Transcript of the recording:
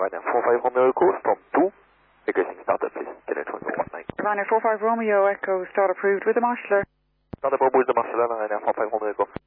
Ryanair 45 Romeo Echo from 2. Requesting startup, please. Can I turn to 19? Ryanair 45 Romeo Echo, start approved with the marshaller. Start approved with the marshaller, Ryanair 45 Romeo Echo.